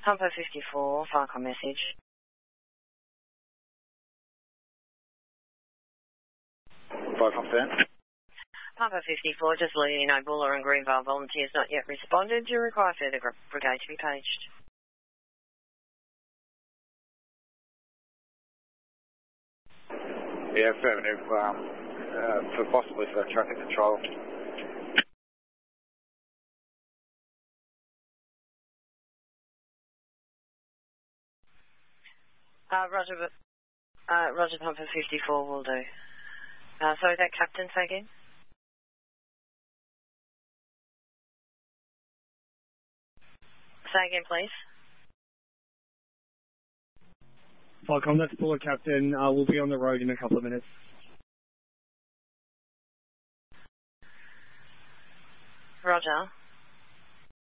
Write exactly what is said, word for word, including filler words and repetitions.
Pumper fifty-four, Farcom message. Farcom fan. Pumper fifty-four, just letting you know, Buller and Greenvale volunteers not yet responded. Do you require further brigade to be paged? Yeah, affirmative, um, uh, for possibly for traffic control. Uh, Roger, uh, Roger Pumper fifty-four will do. Uh, sorry, that captain, say again? Say again, please. Falcom, that's Buller, Captain. Uh, we'll be on the road in a couple of minutes. Roger.